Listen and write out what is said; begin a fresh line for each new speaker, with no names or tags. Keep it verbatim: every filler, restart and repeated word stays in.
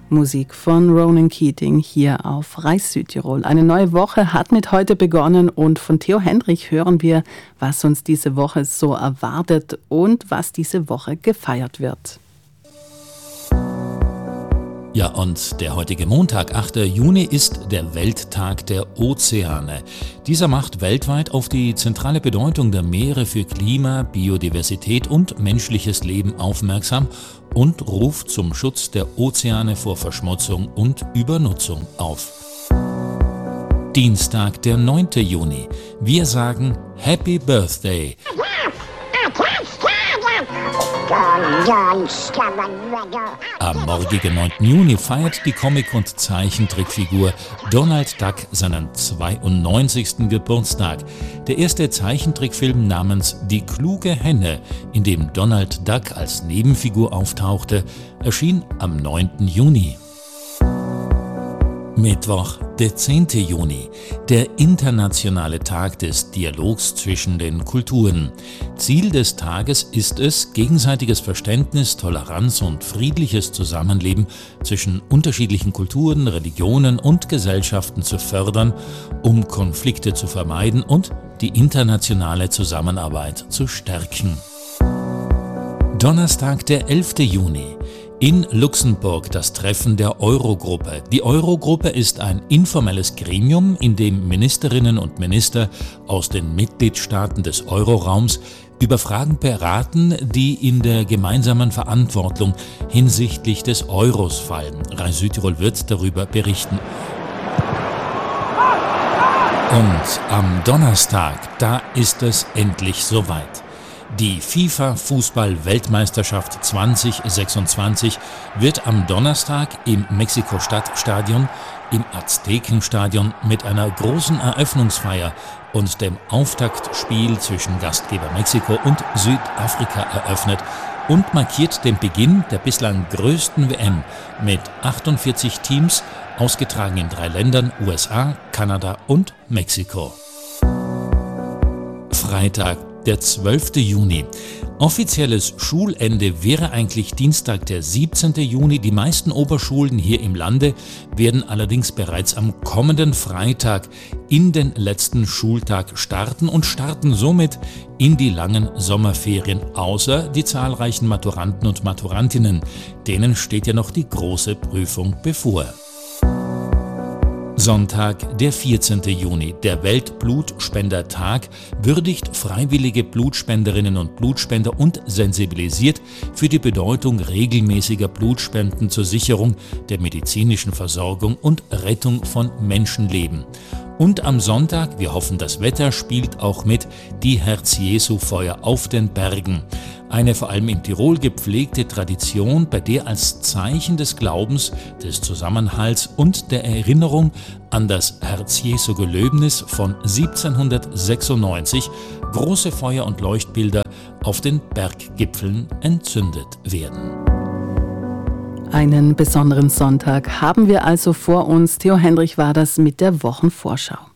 Musik von Ronan Keating hier auf Reis Südtirol. Eine neue Woche hat mit heute begonnen und von Theo Hendrich hören wir, was uns diese Woche so erwartet und was diese Woche gefeiert wird.
Ja, und der heutige Montag, achter Juni, ist der Welttag der Ozeane. Dieser macht weltweit auf die zentrale Bedeutung der Meere für Klima, Biodiversität und menschliches Leben aufmerksam und ruft zum Schutz der Ozeane vor Verschmutzung und Übernutzung auf. Dienstag, der neunter Juni. Wir sagen Happy Birthday. Am morgigen neunten Juni feiert die Comic- und Zeichentrickfigur Donald Duck seinen zweiundneunzigsten Geburtstag. Der erste Zeichentrickfilm namens Die kluge Henne, in dem Donald Duck als Nebenfigur auftauchte, erschien am neunten Juni. Mittwoch, der zehnte Juni, der internationale Tag des Dialogs zwischen den Kulturen. Ziel des Tages ist es, gegenseitiges Verständnis, Toleranz und friedliches Zusammenleben zwischen unterschiedlichen Kulturen, Religionen und Gesellschaften zu fördern, um Konflikte zu vermeiden und die internationale Zusammenarbeit zu stärken. Donnerstag, der elfte Juni. In Luxemburg das Treffen der Eurogruppe. Die Eurogruppe ist ein informelles Gremium, in dem Ministerinnen und Minister aus den Mitgliedstaaten des Euroraums über Fragen beraten, die in der gemeinsamen Verantwortung hinsichtlich des Euros fallen. Reis Südtirol wird darüber berichten. Und am Donnerstag, da ist es endlich soweit. Die FIFA-Fußball-Weltmeisterschaft zwanzig sechsundzwanzig wird am Donnerstag im Mexiko-Stadt-Stadion, im Aztekenstadion mit einer großen Eröffnungsfeier und dem Auftaktspiel zwischen Gastgeber Mexiko und Südafrika eröffnet und markiert den Beginn der bislang größten W M mit achtundvierzig Teams, ausgetragen in drei Ländern, U S A, Kanada und Mexiko. Freitag, der zwölfte Juni. Offizielles Schulende wäre eigentlich Dienstag, der siebzehnte Juni. Die meisten Oberschulen hier im Lande werden allerdings bereits am kommenden Freitag in den letzten Schultag starten und starten somit in die langen Sommerferien, außer die zahlreichen Maturanten und Maturantinnen. Denen steht ja noch die große Prüfung bevor. Sonntag, der vierzehnte Juni, der Weltblutspendertag, würdigt freiwillige Blutspenderinnen und Blutspender und sensibilisiert für die Bedeutung regelmäßiger Blutspenden zur Sicherung der medizinischen Versorgung und Rettung von Menschenleben. Und am Sonntag, wir hoffen, das Wetter spielt auch mit, die Herz-Jesu-Feuer auf den Bergen. Eine vor allem in Tirol gepflegte Tradition, bei der als Zeichen des Glaubens, des Zusammenhalts und der Erinnerung an das Herz-Jesu-Gelöbnis von siebzehnhundertsechsundneunzig große Feuer und Leuchtbilder auf den Berggipfeln entzündet werden.
Einen besonderen Sonntag haben wir also vor uns. Theo Hendrich war das mit der Wochenvorschau.